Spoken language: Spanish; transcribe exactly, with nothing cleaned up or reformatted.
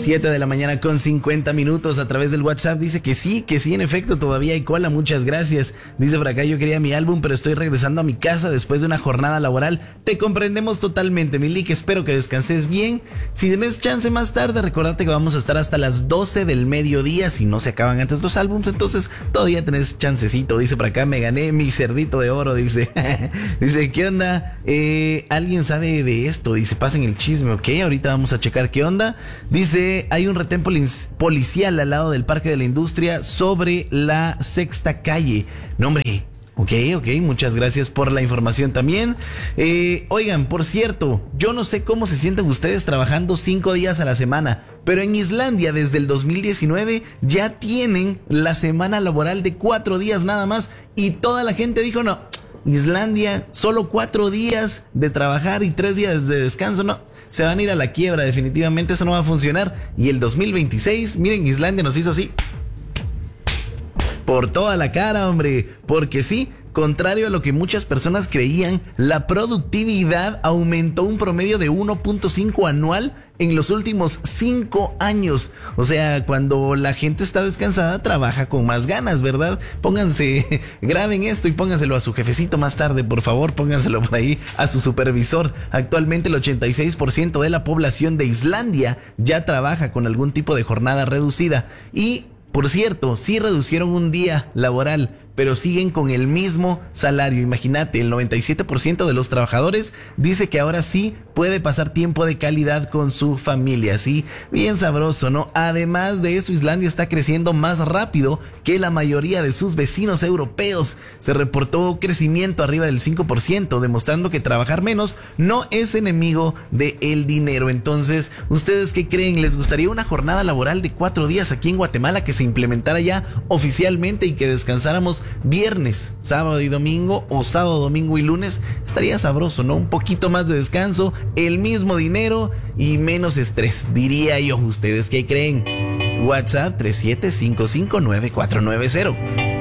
siete de la mañana con cincuenta minutos a través del WhatsApp. Dice que sí, que sí, en efecto, todavía hay cola, muchas gracias. Dice por acá, yo quería mi álbum, pero estoy regresando a mi casa después de una jornada laboral. Te comprendemos totalmente, Milik, espero que descanses bien. Si tienes chance más tarde, recordate que vamos a estar hasta las doce del mediodía. Si no se acaban antes los álbums, entonces todavía tenés chancecito. Dice por acá, me gané mi cerdito de oro, dice. Dice, ¿qué onda? Eh, ¿Alguien sabe de esto? Dice, pasen el chisme, ok, ahorita vamos a checar qué onda. Dice, hay un retén policial al lado del Parque de la Industria sobre la Sexta Calle. No, hombre. Ok, ok, muchas gracias por la información también. Eh, oigan, por cierto, yo no sé cómo se sienten ustedes trabajando cinco días a la semana, pero en Islandia desde el dos mil diecinueve ya tienen la semana laboral de cuatro días nada más y toda la gente dijo, no, Islandia, solo cuatro días de trabajar y tres días de descanso, no. Se van a ir a la quiebra, definitivamente eso no va a funcionar. Y el dos mil veintiséis, miren, Islandia nos hizo así por toda la cara, hombre, porque sí, contrario a lo que muchas personas creían, la productividad aumentó un promedio de uno punto cinco anual en los últimos cinco años. O sea, cuando la gente está descansada, trabaja con más ganas, ¿verdad? Pónganse, graben esto y pónganselo a su jefecito más tarde, por favor, pónganselo por ahí a su supervisor. Actualmente el ochenta y seis por ciento de la población de Islandia ya trabaja con algún tipo de jornada reducida. Y, por cierto, sí reducieron un día laboral, pero siguen con el mismo salario. Imagínate, el noventa y siete por ciento de los trabajadores dice que ahora sí puede pasar tiempo de calidad con su familia. Sí, bien sabroso, ¿no? Además de eso, Islandia está creciendo más rápido que la mayoría de sus vecinos europeos. Se reportó crecimiento arriba del cinco por ciento, demostrando que trabajar menos no es enemigo del dinero. Entonces, ¿ustedes qué creen? ¿Les gustaría una jornada laboral de cuatro días aquí en Guatemala que se implementara ya oficialmente y que descansáramos viernes, sábado y domingo, o sábado, domingo y lunes? Estaría sabroso, ¿no? Un poquito más de descanso, el mismo dinero y menos estrés, diría yo. ¿Ustedes qué creen? WhatsApp tres siete cinco cinco nueve cuatro nueve cero.